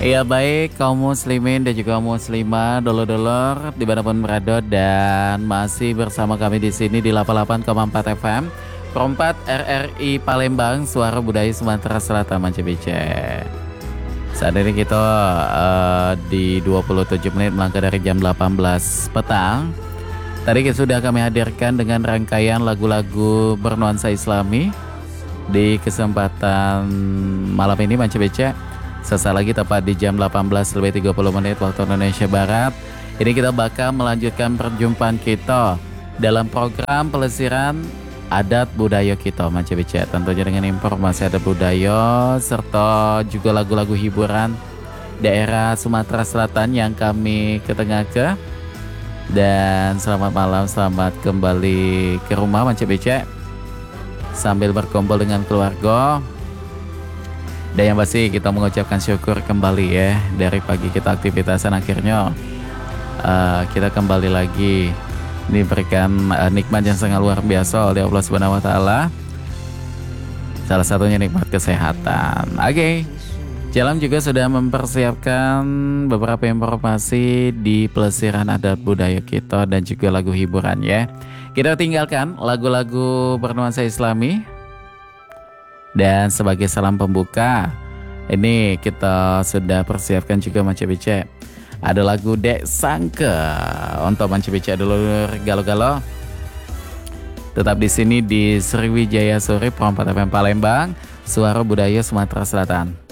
Iya baik kaum muslimin dan juga muslimah, dulur-dulur dimanapun berada dan masih bersama kami di sini di 88,4 FM Perempat RRI Palembang, Suara Budaya Sumatera Selatan Mancebece. Saat ini kita di 27 menit melangkah dari jam 18 petang. Tadi sudah kami hadirkan dengan rangkaian lagu-lagu bernuansa Islami di kesempatan malam ini Mancebece. Sesaat lagi tepat di jam 18:30 waktu Indonesia Barat. Ini kita bakal melanjutkan perjumpaan kita dalam program pelesiran adat budaya kita Mancebece. Tentunya dengan informasi adat budaya serta juga lagu-lagu hiburan daerah Sumatera Selatan yang kami ketengahkan. Dan selamat malam, selamat kembali ke rumah Mancebece sambil berkumpul dengan keluarga. Dan yang pasti kita mengucapkan syukur kembali ya, dari pagi kita aktivitasan akhirnya kita kembali lagi diberikan nikmat yang sangat luar biasa oleh Allah Subhanahu wa taala. Salah satunya nikmat kesehatan. Oke. Jalan juga sudah mempersiapkan beberapa informasi di pelesiran adat budaya kita dan juga lagu hiburan ya. Kita tinggalkan lagu-lagu bernuansa Islami. Dan sebagai salam pembuka, ini kita sudah persiapkan juga Mancebece. Ada lagu Dek Sangke untuk Mancebece dulu galau-galau. Tetap di sini di Sriwijaya Sore Perempat FM Palembang, Suara Budaya Sumatera Selatan.